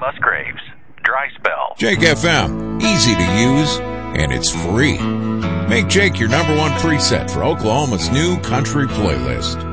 Musgraves, Dry Spell. Jake FM, easy to use, and it's free. Make Jake your number one preset for Oklahoma's new country playlist.